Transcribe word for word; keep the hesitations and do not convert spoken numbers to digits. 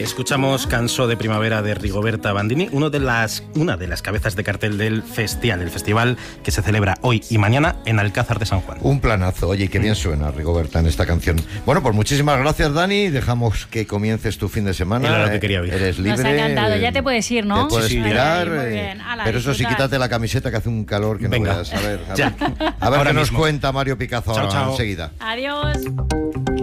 Escuchamos Canso de Primavera de Rigoberta Bandini, uno de las, una de las cabezas de cartel del festival, el festival que se celebra hoy y mañana en Alcázar de San Juan. Un planazo, oye, qué bien suena Rigoberta en esta canción. Bueno, pues muchísimas gracias, Dani, dejamos que comiences tu fin de semana. Era lo que quería oír. Eres libre. Nos ha encantado, ya te puedes ir, ¿no? Te puedes Sí, sí. tirar, Muy bien. Ala, pero eso sí, disfrutar. quítate la camiseta que hace un calor que Venga. no veas. A ver, a ver, Ya. a ver Ahora qué nos mismo. cuenta Mario Picazo Chao, ahora chao. enseguida. Adiós.